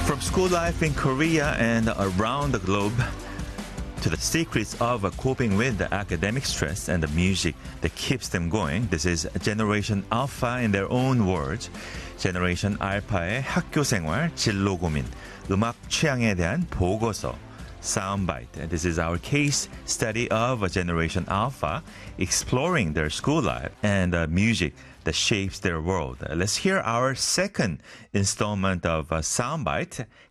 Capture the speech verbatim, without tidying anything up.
From school life in Korea and around the globe to the secrets of coping with the academic stress and the music that keeps them going. This is Generation Alpha in their own words. Generation Alpha의 학교 생활, 진로 고민, 음악 취향에 대한 보고서, Soundbite. This is our case study of Generation Alpha exploring their school life and uh, music that shapes their world. Uh, let's hear our second installment of uh, Soundbite.